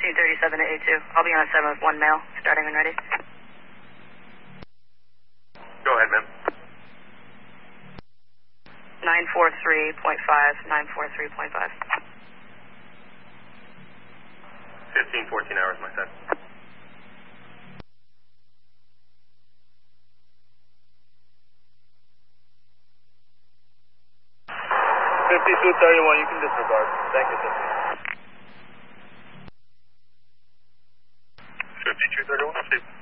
1537 to A2. I'll be on a 7 with 1 male, starting when ready. Go ahead, ma'am. 943.5, 943.5. 14 hours, my son. 5231, you can disregard. Thank you, sir. 5231,